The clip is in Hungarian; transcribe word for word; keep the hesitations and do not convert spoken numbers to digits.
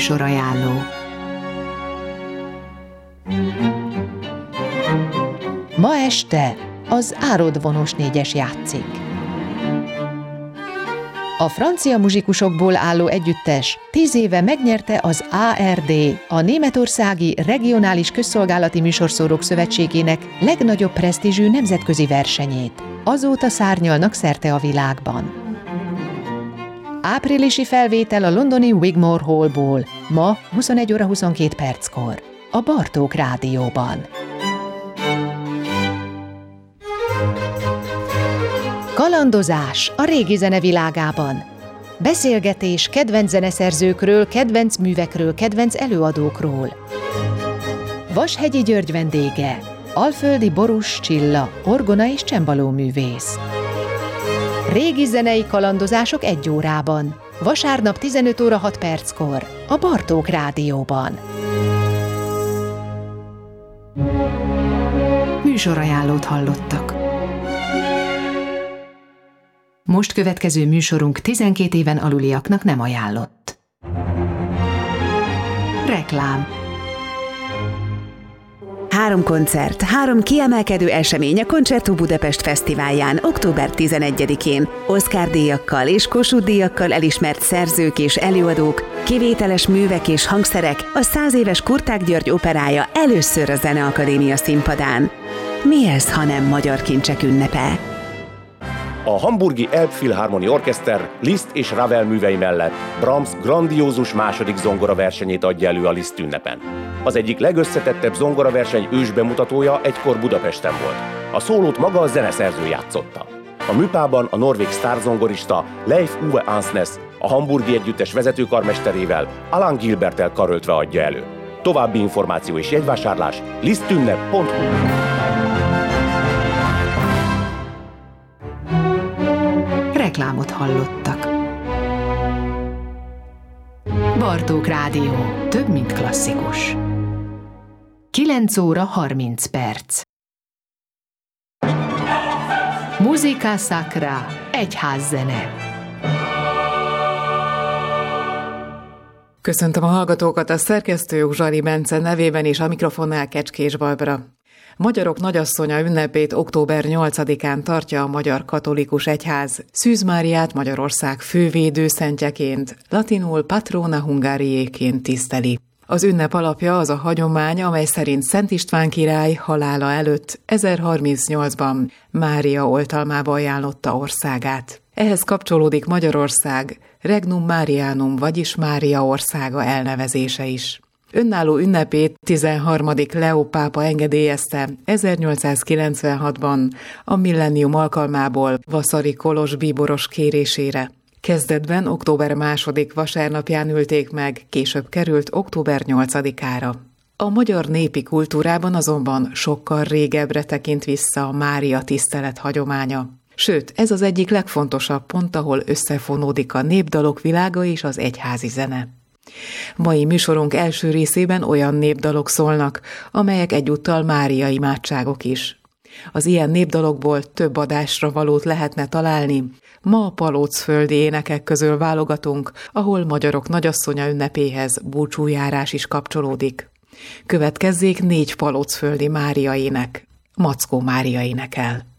Műsorajánló. Ma este az Árodvonos négyes játszik. A francia muzsikusokból álló együttes tíz éve megnyerte az á er dé, a Németországi Regionális Közszolgálati Műsorszórók Szövetségének legnagyobb presztízsű nemzetközi versenyét. Azóta szárnyalnak szerte a világban. Áprilisi felvétel a londoni Wigmore Hallból, ma huszonegy óra huszonkét perckor, a Bartók Rádióban. Kalandozás a régi zene világában. Beszélgetés kedvenc zeneszerzőkről, kedvenc művekről, kedvenc előadókról. Vashegyi György vendége, Alföldi Borús Csilla, orgona és csembaló művész. Régi zenei kalandozások egy órában. Vasárnap tizenöt óra hat perckor, a Bartók Rádióban. Műsorajánlót hallottak. Most következő műsorunk tizenkét éven aluliaknak nem ajánlott. Reklám. Három koncert, három kiemelkedő esemény a Concerto Budapest Fesztiválján október tizenegyedikén. Oscar-díjakkal és Kossuth-díjakkal elismert szerzők és előadók, kivételes művek és hangszerek, a száz éves Kurták György operája először a Zeneakadémia színpadán. Mi ez, ha nem magyar kincsek ünnepe? A hamburgi Elbphilharmonie Orchester Liszt és Ravel művei mellett Brahms grandiózus második zongoraversenyét adja elő a Liszt ünnepen. Az egyik legösszetettebb zongoraverseny ősbemutatója egykor Budapesten volt. A szólót maga a zeneszerző játszotta. A műpában a norvég sztárzongorista Leif Uwe Ansnes a hamburgi együttes vezetőkarmesterével, Alan Gilberttel karöltve adja elő. További információ és jegyvásárlás lisztünnep pont hu. Reklámot hallottak. Bartók Rádió. Több, mint klasszikus. kilenc óra harminc perc. Musica Sacra. Egyházzene. Köszöntöm a hallgatókat, a szerkesztő Zsari Bence nevében és a mikrofonnál Kecskés Barbara. Magyarok nagyasszonya ünnepét október nyolcadikán tartja a Magyar Katolikus Egyház. Szűz Máriát Magyarország fővédőszentjeként, latinul Patrona Hungariéként tiszteli. Az ünnep alapja az a hagyomány, amely szerint Szent István király halála előtt ezerharmincnyolcban Mária oltalmába ajánlotta országát. Ehhez kapcsolódik Magyarország Regnum Marianum, vagyis Mária országa elnevezése is. Önálló ünnepét tizenharmadik Leó pápa engedélyezte ezernyolcszázkilencvenhatban a millennium alkalmából Vaszary Kolos bíboros kérésére. Kezdetben október második vasárnapján ülték meg, később került október nyolcadikára. A magyar népi kultúrában azonban sokkal régebbre tekint vissza a Mária tisztelet hagyománya. Sőt, ez az egyik legfontosabb pont, ahol összefonódik a népdalok világa és az egyházi zene. Mai műsorunk első részében olyan népdalok szólnak, amelyek egyúttal Mária imádságok is. Az ilyen népdalokból több adásra valót lehetne találni. Ma a palócföldi énekek közül válogatunk, ahol magyarok nagyasszonya ünnepéhez búcsújárás is kapcsolódik. Következzék négy palócföldi Mária ének. Mackó Mária énekel.